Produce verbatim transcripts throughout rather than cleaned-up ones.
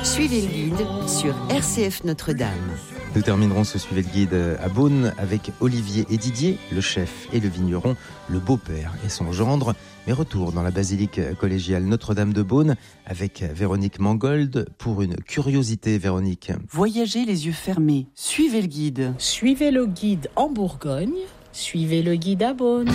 Suivez le guide sur R C F Notre-Dame. Nous terminerons ce Suivez le guide à Beaune avec Olivier et Didier, le chef et le vigneron, le beau-père et son gendre. Mais retour dans la basilique collégiale Notre-Dame de Beaune avec Véronique Mangold pour une curiosité, Véronique. Voyagez les yeux fermés, suivez le guide. Suivez le guide en Bourgogne, suivez le guide à Beaune.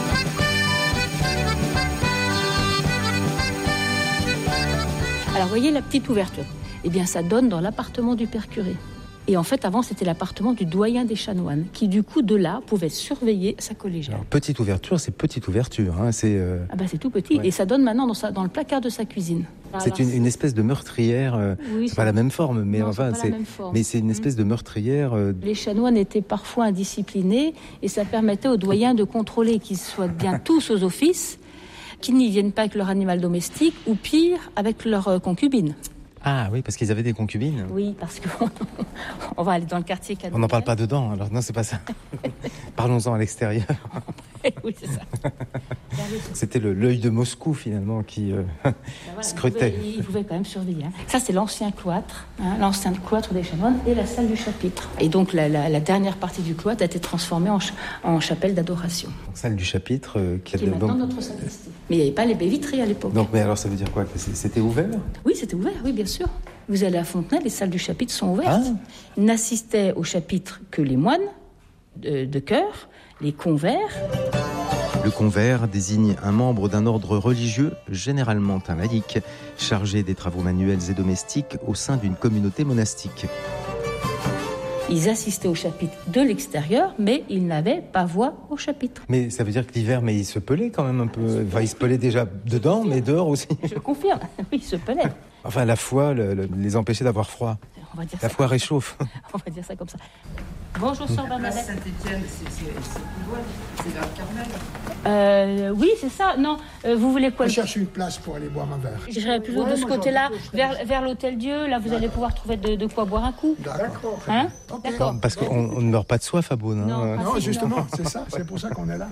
Alors, voyez la petite ouverture. Eh bien, ça donne dans l'appartement du père curé. Et en fait, avant, c'était l'appartement du doyen des chanoines, qui, du coup, de là, pouvait surveiller sa collégiale. Alors, petite ouverture, c'est petite ouverture. Hein, c'est, euh... Ah bah, c'est tout petit. Ouais. Et ça donne maintenant dans, sa, dans le placard de sa cuisine. C'est Alors, une, c'est... une espèce de meurtrière. Euh, oui, c'est, c'est pas la même forme, mais non, enfin, c'est, c'est, même forme. mais c'est une espèce de meurtrière. Euh... Les chanoines étaient parfois indisciplinés, et ça permettait aux doyens de contrôler qu'ils soient bien tous aux offices, qu'ils n'y viennent pas avec leur animal domestique, ou pire, avec leur euh, concubine. Ah oui, parce qu'ils avaient des concubines. Oui, parce qu'on on va aller dans le quartier canadien. On n'en parle pas dedans, alors non, c'est pas ça. Parlons-en à l'extérieur. Oui, c'est ça. C'était le, l'œil de Moscou, finalement, qui euh, ben voilà, scrutait. Il pouvait, il pouvait quand même surveiller. Hein. Ça, c'est l'ancien cloître, hein, l'ancien cloître des chanoines et la salle du chapitre. Et donc, la, la, la dernière partie du cloître a été transformée en, ch- en chapelle d'adoration. Donc, salle du chapitre euh, qui, qui est maintenant donc... notre sacristie. Mais il n'y avait pas les baies vitrées à l'époque. Donc, mais alors, ça veut dire quoi? C'était ouvert? Oui, c'était ouvert, oui, bien sûr. Vous allez à Fontenay, les salles du chapitre sont ouvertes. Ah. N'assistaient au chapitre que les moines de, de chœur, les convers. Le convers désigne un membre d'un ordre religieux, généralement un laïc, chargé des travaux manuels et domestiques au sein d'une communauté monastique. Ils assistaient au chapitre de l'extérieur, mais ils n'avaient pas voix au chapitre. Mais ça veut dire que l'hiver, mais ils se pelaient quand même un peu. Enfin, ils se pelaient déjà dedans, mais dehors aussi. Je confirme, oui, ils se pelaient. Enfin, la foi le, le, les empêchait d'avoir froid. On va dire la ça foi réchauffe. On va dire ça comme ça. Bonjour, sœur Bernadette. Saint-Étienne, c'est, c'est, c'est, c'est vers Carmel. Euh, oui, c'est ça. Non, euh, vous voulez quoi? Je cherche une place pour aller boire un verre. J'irai plutôt ouais, de ce côté-là, vers, vers l'Hôtel-Dieu. Là, vous D'accord. allez pouvoir trouver de, de quoi boire un coup. D'accord. Hein okay. D'accord. Parce qu'on on ne meurt pas de soif à Beaune. Hein. Non, non justement, c'est ça. C'est pour ça qu'on est là.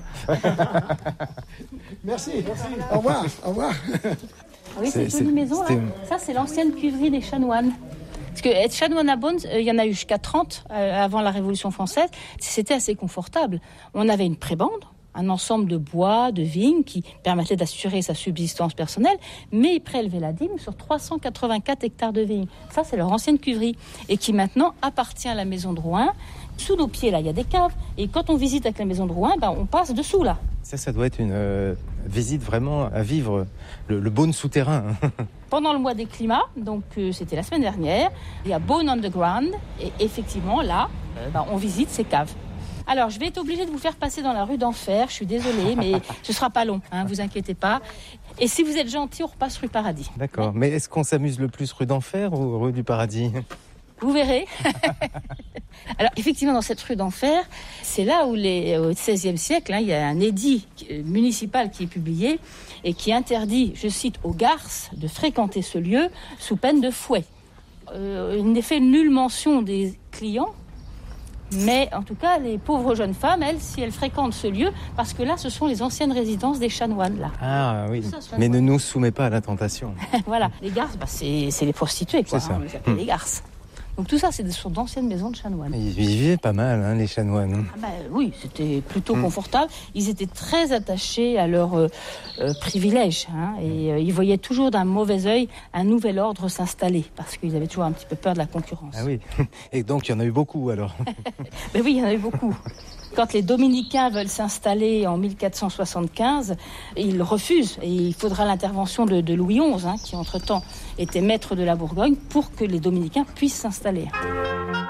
Merci. Merci. Au revoir. Au revoir. Oui, c'est, c'est une maison, là. Ça, c'est l'ancienne cuivrerie des chanoines. Parce que être chanoine à Beaune, il y en a eu jusqu'à trente euh, avant la Révolution française. C'était assez confortable. On avait une prébande, un ensemble de bois, de vignes qui permettait d'assurer sa subsistance personnelle, mais ils prélevaient la dîme sur trois cent quatre-vingt-quatre hectares de vignes. Ça, c'est leur ancienne cuivrerie et qui maintenant appartient à la maison de Rouen. Sous nos pieds, là, il y a des caves. Et quand on visite avec la maison de Rouen, ben, on passe dessous, là. Ça, ça doit être une euh, visite vraiment à vivre, le, le Beaune souterrain. Pendant le mois des climats, donc euh, c'était la semaine dernière, il y a Beaune Underground. Et effectivement, là, euh, ben, on visite ces caves. Alors, je vais être obligée de vous faire passer dans la rue d'Enfer. Je suis désolée, mais ce ne sera pas long, hein, vous inquiétez pas. Et si vous êtes gentil, on repasse rue Paradis. D'accord. Ouais. Mais est-ce qu'on s'amuse le plus rue d'Enfer ou rue du Paradis ? Vous verrez. Alors, effectivement, dans cette rue d'Enfer, c'est là où, les, au seizième siècle, hein, il y a un édit municipal qui est publié et qui interdit, je cite, aux garces de fréquenter ce lieu sous peine de fouet. Euh, il n'est fait nulle mention des clients, mais en tout cas, les pauvres jeunes femmes, elles, si elles fréquentent ce lieu, parce que là, ce sont les anciennes résidences des chanoines, là. Ah oui, ça, mais ne nous soumets pas à la tentation. Voilà, les garces, bah, c'est, c'est les prostituées, quoi. C'est ça. Hein, on les appelle hum. les garces. Donc tout ça, c'est des sortes d'anciennes maisons de chanoines. Ils vivaient pas mal, hein, les chanoines. Ah bah, oui, c'était plutôt mmh. confortable. Ils étaient très attachés à leurs euh, euh, privilèges. Hein, et euh, ils voyaient toujours d'un mauvais œil un nouvel ordre s'installer, parce qu'ils avaient toujours un petit peu peur de la concurrence. Ah oui, et donc il y en a eu beaucoup alors. Ben oui, il y en a eu beaucoup. Quand les dominicains veulent s'installer en mille quatre cent soixante-quinze, ils refusent. Et il faudra l'intervention de, de Louis onze, hein, qui entre-temps était maître de la Bourgogne, pour que les dominicains puissent s'installer.